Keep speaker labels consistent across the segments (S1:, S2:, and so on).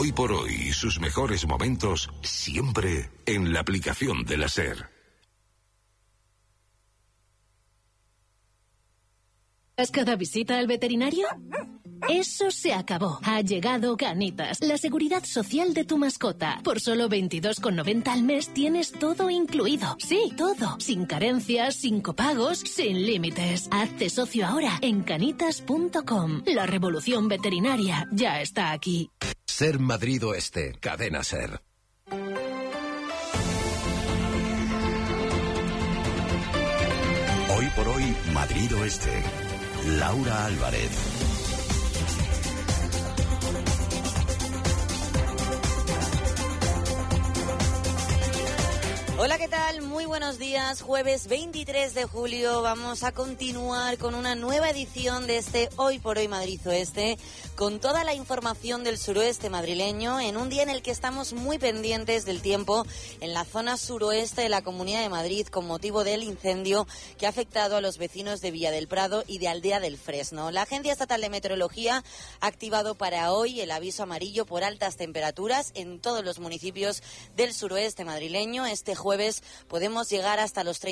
S1: Hoy por hoy y sus mejores momentos siempre en la aplicación de la SER.
S2: ¿Es cada visita al veterinario? Eso se acabó. Ha llegado Canitas, la seguridad social de tu mascota. Por solo 22,90 al mes tienes todo incluido. Sí, todo. Sin carencias, sin copagos, sin límites. Hazte socio ahora en canitas.com. La revolución veterinaria ya está aquí.
S3: SER Madrid Oeste, Cadena SER.
S4: Hoy por hoy, Madrid Oeste. Laura Álvarez.
S5: Hola, ¿qué tal? Muy buenos días. Jueves 23 de julio vamos a continuar con una nueva edición de este Hoy por Hoy Madrid Oeste, con toda la información del suroeste madrileño, en un día en el que estamos muy pendientes del tiempo en la zona suroeste de la Comunidad de Madrid con motivo del incendio que ha afectado a los vecinos de Villa del Prado y de Aldea del Fresno. La Agencia Estatal de Meteorología ha activado para hoy el aviso amarillo por altas temperaturas en todos los municipios del suroeste madrileño. Este jueves podemos llegar hasta los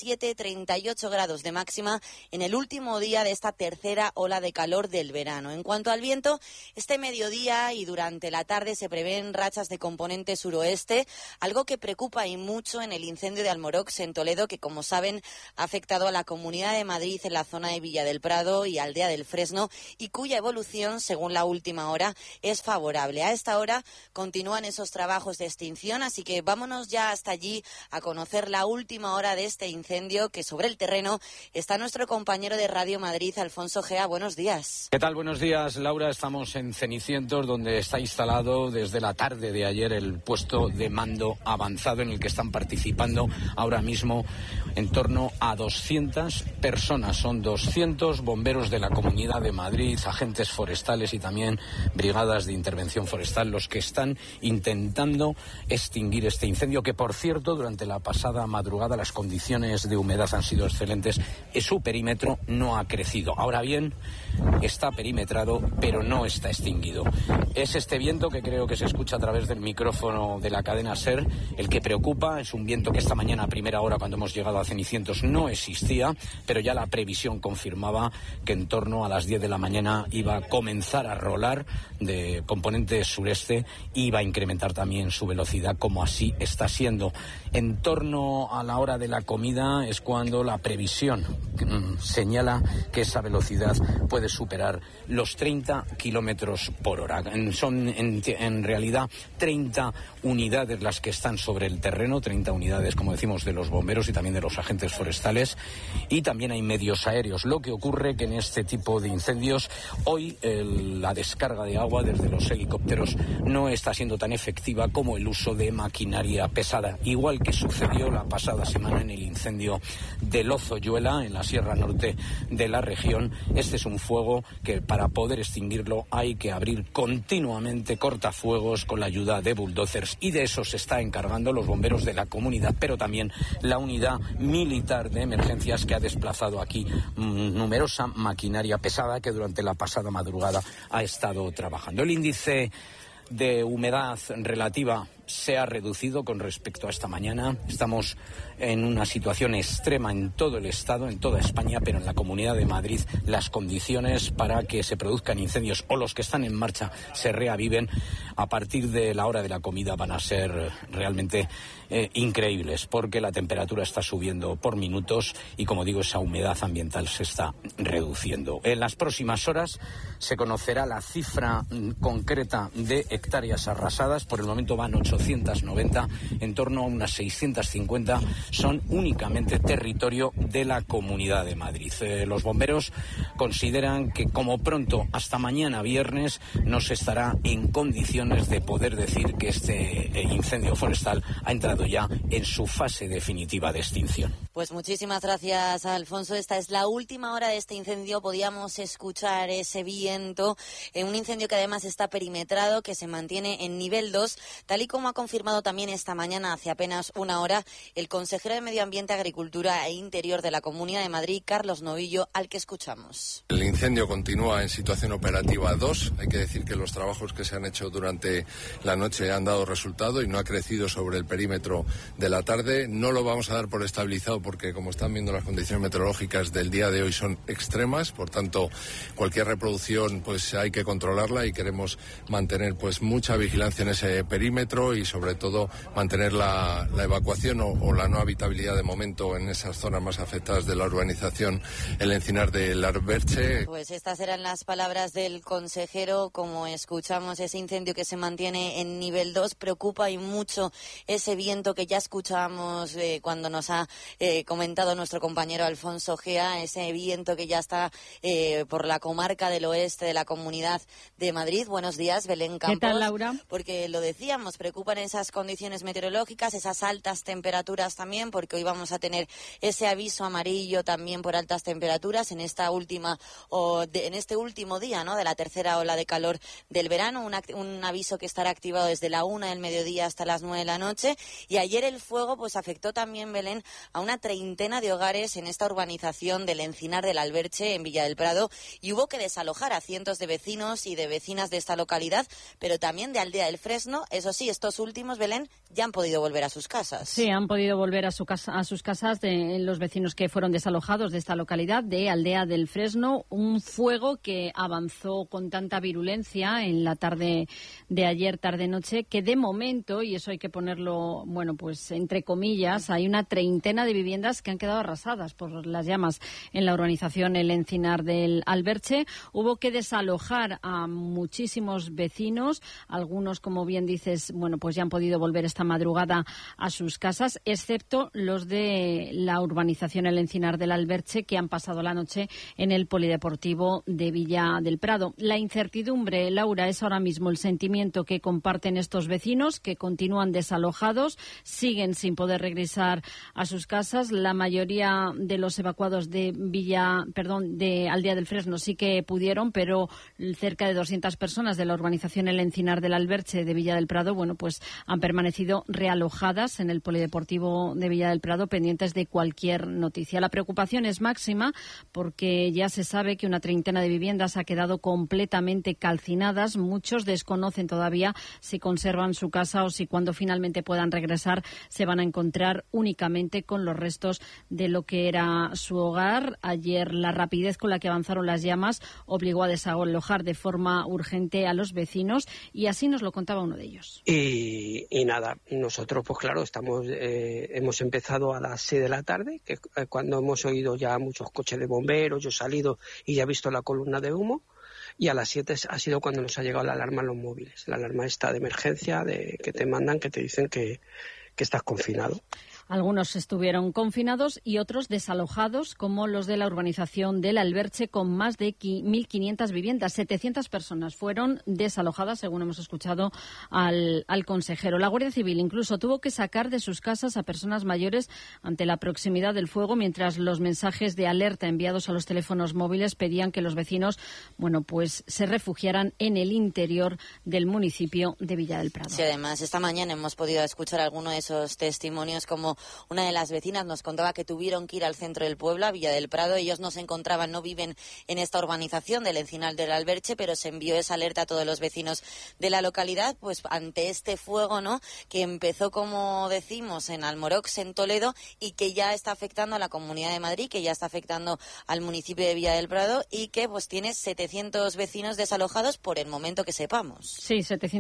S5: 37-38 grados de máxima en el último día de esta tercera ola de calor del verano. En cuanto al viento, este mediodía y durante la tarde se prevén rachas de componente suroeste, algo que preocupa y mucho en el incendio de Almorox en Toledo, que como saben ha afectado a la Comunidad de Madrid en la zona de Villa del Prado y Aldea del Fresno, y cuya evolución, según la última hora, es favorable. A esta hora continúan esos trabajos de extinción, así que vámonos ya hasta allí a conocer la última hora de este incendio, que sobre el terreno está nuestro compañero de Radio Madrid, Alfonso Gea. Buenos días.
S6: ¿Qué tal? Buenos días, Laura. Estamos en Cenicientos, donde está instalado desde la tarde de ayer el puesto de mando avanzado, en el que están participando ahora mismo en torno a 200 personas. Son 200 bomberos de la Comunidad de Madrid, agentes forestales y también brigadas de intervención forestal los que están intentando extinguir este incendio, que por cierto durante la pasada madrugada las condiciones de humedad han sido excelentes. Su perímetro no ha crecido. Ahora bien, está perimetrado, pero no está extinguido. Es este viento que creo que se escucha a través del micrófono de la cadena SER el que preocupa. Es un viento que esta mañana a primera hora, cuando hemos llegado a Cenicientos, no existía, pero ya la previsión confirmaba que en torno a las 10 de la mañana iba a comenzar a rolar de componente sureste y iba a incrementar también su velocidad, como así está siendo. En torno a la hora de la comida es cuando la previsión señala que esa velocidad puede superar los 30 kilómetros por hora. Son en realidad 30 unidades las que están sobre el terreno, 30 unidades, como decimos, de los bomberos y también de los agentes forestales, y también hay medios aéreos. Lo que ocurre que en este tipo de incendios hoy la descarga de agua desde los helicópteros no está siendo tan efectiva como el uso de maquinaria pesada, igual que sucedió la pasada semana en el incendio de Lozoyuela, en la Sierra Norte de la región. Este es un fuego que para poder extinguirlo hay que abrir continuamente cortafuegos con la ayuda de bulldozers, y de eso se está encargando los bomberos de la comunidad, pero también la unidad militar de emergencias, que ha desplazado aquí numerosa maquinaria pesada que durante la pasada madrugada ha estado trabajando. El índice de humedad relativa se ha reducido con respecto a esta mañana. Estamos en una situación extrema en todo el Estado, en toda España, pero en la Comunidad de Madrid las condiciones para que se produzcan incendios o los que están en marcha se reaviven a partir de la hora de la comida van a ser realmente increíbles, porque la temperatura está subiendo por minutos y, como digo, esa humedad ambiental se está reduciendo. En las próximas horas se conocerá la cifra concreta de hectáreas arrasadas. Por el momento van 890, en torno a unas 650 son únicamente territorio de la Comunidad de Madrid. Los bomberos consideran que como pronto hasta mañana viernes no se estará en condiciones de poder decir que este incendio forestal ha entrado ya en su fase definitiva de extinción.
S5: Pues muchísimas gracias, Alfonso. Esta es la última hora de este incendio. Podíamos escuchar ese viento, un incendio que además está perimetrado, que se mantiene en nivel 2, tal y como como ha confirmado también esta mañana, hace apenas una hora, el consejero de Medio Ambiente, Agricultura e Interior de la Comunidad de Madrid, Carlos Novillo, al que escuchamos.
S7: El incendio continúa en situación operativa 2. Hay que decir que los trabajos que se han hecho durante la noche han dado resultado y no ha crecido sobre el perímetro de la tarde. No lo vamos a dar por estabilizado porque, como están viendo, las condiciones meteorológicas del día de hoy son extremas. Por tanto, cualquier reproducción pues hay que controlarla y queremos mantener pues mucha vigilancia en ese perímetro y sobre todo mantener la evacuación o la no habitabilidad de momento en esas zonas más afectadas de la urbanización El Encinar del Alberche.
S5: Pues estas eran las palabras del consejero. Como escuchamos, ese incendio que se mantiene en nivel 2 preocupa y mucho ese viento que ya escuchábamos cuando nos ha comentado nuestro compañero Alfonso Gea, ese viento que ya está por la comarca del oeste de la Comunidad de Madrid. Buenos días, Belén Campos.
S8: ¿Qué tal, Laura?
S5: Porque lo decíamos, preocupan esas condiciones meteorológicas, esas altas temperaturas también, porque hoy vamos a tener ese aviso amarillo también por altas temperaturas en esta última en este último día, ¿no?, de la tercera ola de calor del verano, un aviso que estará activado desde la 1 del mediodía hasta las 9 de la noche. Y ayer el fuego pues afectó también, Belén, a una treintena de hogares en esta urbanización del Encinar del Alberche, en Villa del Prado, y hubo que desalojar a cientos de vecinos y de vecinas de esta localidad, pero también de Aldea del Fresno. Eso sí, estos últimos, Belén, ya han podido volver a sus casas.
S8: Sí, han podido volver a sus casas los vecinos que fueron desalojados de esta localidad de Aldea del Fresno. Un fuego que avanzó con tanta virulencia en la tarde de ayer, tarde-noche, que de momento, y eso hay que ponerlo, bueno, pues entre comillas, hay una treintena de viviendas que han quedado arrasadas por las llamas en la urbanización El Encinar del Alberche. Hubo que desalojar a muchísimos vecinos. Algunos, como bien dices, bueno, pues ya han podido volver esta madrugada a sus casas, excepto los de la urbanización El Encinar del Alberche, que han pasado la noche en el polideportivo de Villa del Prado. La incertidumbre, Laura, es ahora mismo el sentimiento que comparten estos vecinos, que continúan desalojados, siguen sin poder regresar a sus casas. La mayoría de los evacuados de Aldea del Fresno sí que pudieron, pero cerca de 200 personas de la urbanización El Encinar del Alberche de Villa del Prado, bueno, pues han permanecido realojadas en el polideportivo de Villa del Prado, pendientes de cualquier noticia. La preocupación es máxima porque ya se sabe que una treintena de viviendas ha quedado completamente calcinadas. Muchos desconocen todavía si conservan su casa o si cuando finalmente puedan regresar se van a encontrar únicamente con los restos de lo que era su hogar. Ayer la rapidez con la que avanzaron las llamas obligó a desalojar de forma urgente a los vecinos y así nos lo contaba uno de ellos.
S9: Y nada, nosotros pues claro, hemos empezado a las 6 de la tarde, que cuando hemos oído ya muchos coches de bomberos, yo he salido y ya he visto la columna de humo. Y a las 7 ha sido cuando nos ha llegado la alarma en los móviles. La alarma esta de emergencia que te mandan, que te dicen que estás confinado.
S8: Algunos estuvieron confinados y otros desalojados, como los de la urbanización del Alberche, con más de 1.500 viviendas. 700 personas fueron desalojadas, según hemos escuchado al consejero. La Guardia Civil incluso tuvo que sacar de sus casas a personas mayores ante la proximidad del fuego, mientras los mensajes de alerta enviados a los teléfonos móviles pedían que los vecinos, bueno, pues se refugiaran en el interior del municipio de Villa del Prado.
S5: Sí, además, esta mañana hemos podido escuchar alguno de esos testimonios, como una de las vecinas nos contaba que tuvieron que ir al centro del pueblo, a Villa del Prado. Ellos no se encontraban, no viven en esta urbanización del Encinar del Alberche, pero se envió esa alerta a todos los vecinos de la localidad, pues ante este fuego, ¿no?, que empezó, como decimos, en Almorox, en Toledo, y que ya está afectando a la Comunidad de Madrid, que ya está afectando al municipio de Villa del Prado y que pues tiene 700 vecinos desalojados por el momento que sepamos.
S8: Sí,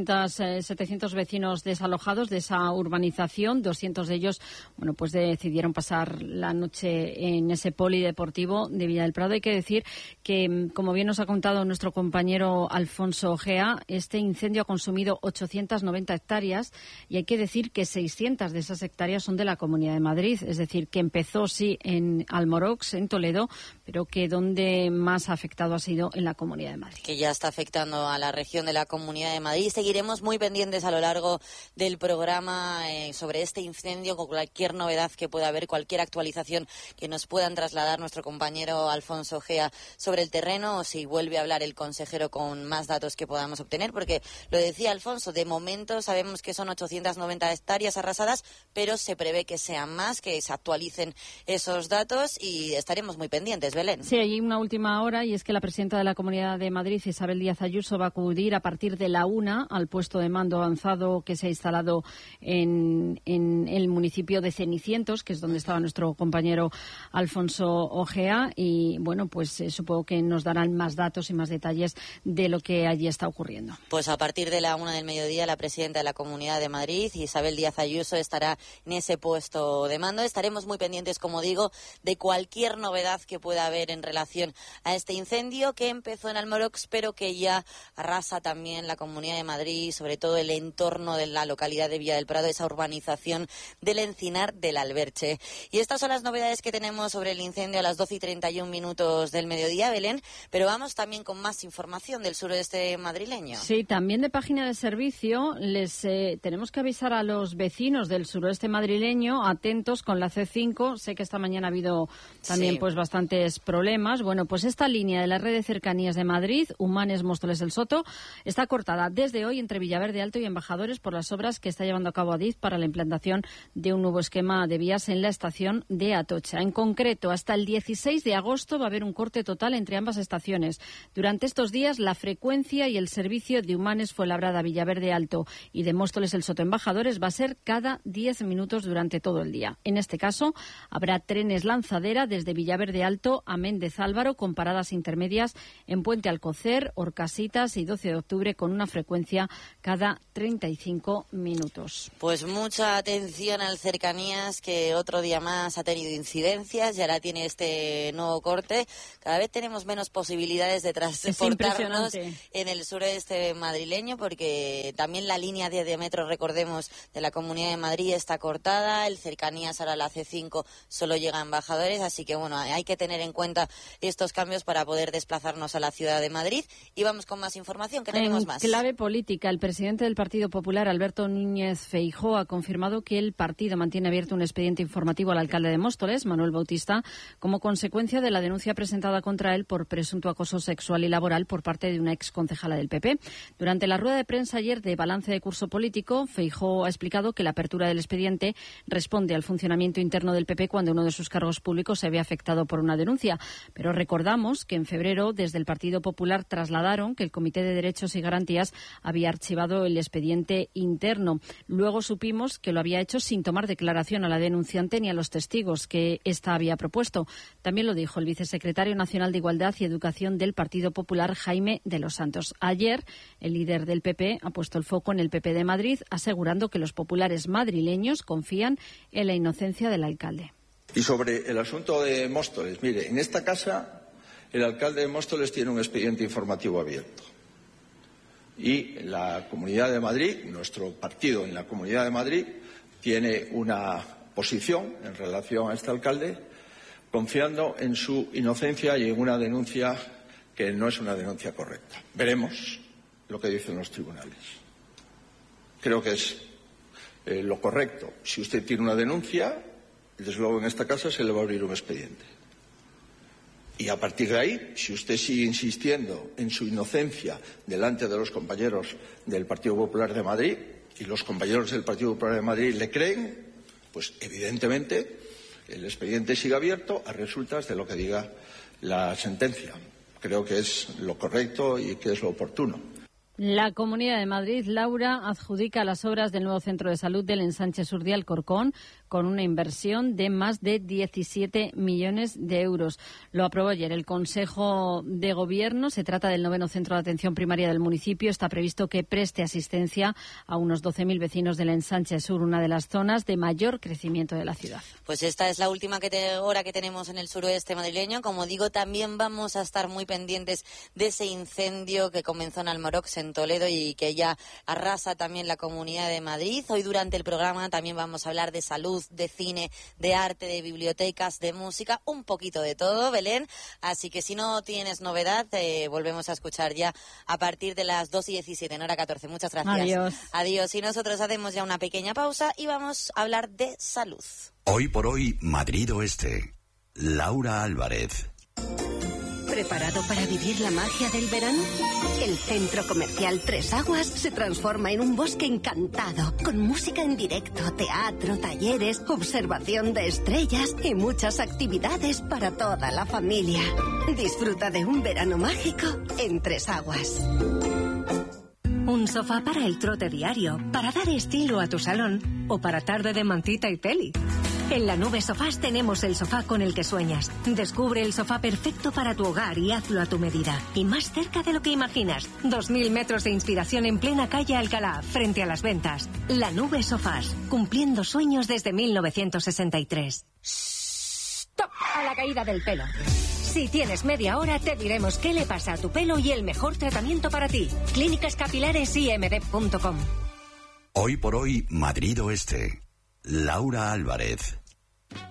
S8: 700 vecinos desalojados de esa urbanización, 200 de ellos, bueno, pues decidieron pasar la noche en ese polideportivo de Villa del Prado. Hay que decir que, como bien nos ha contado nuestro compañero Alfonso Gea, este incendio ha consumido 890 hectáreas y hay que decir que 600 de esas hectáreas son de la Comunidad de Madrid. Es decir, que empezó, sí, en Almorox, en Toledo, pero que donde más ha afectado ha sido en la Comunidad de Madrid.
S5: Que ya está afectando a la región de la Comunidad de Madrid. Seguiremos muy pendientes a lo largo del programa sobre este incendio, con cualquier novedad que pueda haber, cualquier actualización que nos puedan trasladar nuestro compañero Alfonso Ojea sobre el terreno, o si vuelve a hablar el consejero con más datos que podamos obtener, porque lo decía Alfonso, de momento sabemos que son 890 hectáreas arrasadas, pero se prevé que sean más, que se actualicen esos datos y estaremos muy pendientes, Belén.
S8: Sí, hay una última hora y es que la presidenta de la Comunidad de Madrid, Isabel Díaz Ayuso, va a acudir a partir de la 1 al puesto de mando avanzado que se ha instalado en el municipio de Cenicientos, que es donde estaba nuestro compañero Alfonso Ojea, y bueno, pues supongo que nos darán más datos y más detalles de lo que allí está ocurriendo.
S5: Pues a partir de la 1 del mediodía la presidenta de la Comunidad de Madrid, Isabel Díaz Ayuso, estará en ese puesto de mando. Estaremos muy pendientes, como digo, de cualquier novedad que pueda haber en relación a este incendio que empezó en Almorox, pero que ya arrasa también la Comunidad de Madrid, sobre todo el entorno de la localidad de Villa del Prado, esa urbanización del Encinar del Alberche. Y estas son las novedades que tenemos sobre el incendio a las 12:31 del mediodía, Belén, pero vamos también con más información del suroeste madrileño.
S8: Sí, también de página de servicio les tenemos que avisar a los vecinos del suroeste madrileño, atentos con la C5. Sé que esta mañana ha habido también pues bastantes problemas. Bueno, pues esta línea de la red de cercanías de Madrid, Humanes, Móstoles, El Soto, está cortada desde hoy entre Villaverde Alto y Embajadores por las obras que está llevando a cabo Adif para la implantación de un nuevo esquema de vías en la estación de Atocha. En concreto, hasta el 16 de agosto va a haber un corte total entre ambas estaciones. Durante estos días, la frecuencia y el servicio de Humanes Fuenlabrada, Villaverde Alto y de Móstoles El Soto Embajadores va a ser cada 10 minutos durante todo el día. En este caso, habrá trenes lanzadera desde Villaverde Alto a Méndez Álvaro con paradas intermedias en Puente Alcocer, Orcasitas y 12 de octubre con una frecuencia cada 35 minutos.
S5: Pues mucha atención al Cercanías, que otro día más ha tenido incidencias y ahora tiene este nuevo corte. Cada vez tenemos menos posibilidades de transportarnos en el sureste madrileño, porque también la línea 10 de metro, recordemos, de la Comunidad de Madrid está cortada. El Cercanías, ahora la C5, solo llega a Embajadores, así que bueno, hay que tener en cuenta estos cambios para poder desplazarnos a la ciudad de Madrid. Y vamos con más información, que tenemos más.
S8: En clave política, el presidente del Partido Popular, Alberto Núñez Feijóo, ha confirmado que el partido mantiene abierto un expediente informativo al alcalde de Móstoles, Manuel Bautista, como consecuencia de la denuncia presentada contra él por presunto acoso sexual y laboral por parte de una exconcejala del PP. Durante la rueda de prensa ayer de balance de curso político, Feijóo ha explicado que la apertura del expediente responde al funcionamiento interno del PP cuando uno de sus cargos públicos se ve afectado por una denuncia. Pero recordamos que en febrero, desde el Partido Popular, trasladaron que el Comité de Derechos y Garantías había archivado el expediente interno. Luego supimos que lo había hecho sin tomar declaración a la denunciante ni a los testigos que ésta había propuesto. También lo dijo el vicesecretario nacional de Igualdad y Educación del Partido Popular, Jaime de los Santos. Ayer, el líder del PP ha puesto el foco en el PP de Madrid, asegurando que los populares madrileños confían en la inocencia del alcalde.
S10: Y sobre el asunto de Móstoles, mire, en esta casa el alcalde de Móstoles tiene un expediente informativo abierto. Y la Comunidad de Madrid, nuestro partido en la Comunidad de Madrid, tiene una posición en relación a este alcalde, confiando en su inocencia y en una denuncia que no es una denuncia correcta. Veremos lo que dicen los tribunales. Creo que es lo correcto. Si usted tiene una denuncia, desde luego en esta casa se le va a abrir un expediente. Y a partir de ahí, si usted sigue insistiendo en su inocencia delante de los compañeros del Partido Popular de Madrid y los compañeros del Partido Popular de Madrid le creen, pues evidentemente el expediente sigue abierto a resultas de lo que diga la sentencia. Creo que es lo correcto y que es lo oportuno.
S8: La Comunidad de Madrid, Laura, adjudica las obras del nuevo centro de salud del ensanche sur de Alcorcón con una inversión de más de 17 millones de euros. Lo aprobó ayer el Consejo de Gobierno. Se trata del 9º centro de atención primaria del municipio. Está previsto que preste asistencia a unos 12.000 vecinos del ensanche sur, una de las zonas de mayor crecimiento de la ciudad.
S5: Pues esta es la última hora que tenemos en el suroeste madrileño. Como digo, también vamos a estar muy pendientes de ese incendio que comenzó en Almorox, en Toledo, y que ya arrasa también la Comunidad de Madrid. Hoy durante el programa también vamos a hablar de salud salud, de cine, de arte, de bibliotecas, de música, un poquito de todo, Belén. Así que si no tienes novedad, volvemos a escuchar ya a partir de las 2:17, en hora 14. Muchas gracias.
S8: Adiós.
S5: Adiós. Y nosotros hacemos ya una pequeña pausa y vamos a hablar de salud.
S4: Hoy por hoy, Madrid Oeste. Laura Álvarez.
S11: ¿Preparado para vivir la magia del verano? El centro comercial Tres Aguas se transforma en un bosque encantado, con música en directo, teatro, talleres, observación de estrellas y muchas actividades para toda la familia. Disfruta de un verano mágico en Tres Aguas.
S12: Un sofá para el trote diario, para dar estilo a tu salón o para tarde de mantita y peli. En La Nube Sofás tenemos el sofá con el que sueñas. Descubre el sofá perfecto para tu hogar y hazlo a tu medida. Y más cerca de lo que imaginas. 2.000 metros de inspiración en plena calle Alcalá, frente a Las Ventas. La Nube Sofás, cumpliendo sueños desde 1963.
S13: ¡Stop! A la caída del pelo. Si tienes media hora, te diremos qué le pasa a tu pelo y el mejor tratamiento para ti. Clínicas Capilares IMD.com.
S4: Hoy por hoy, Madrid Oeste. Laura Álvarez.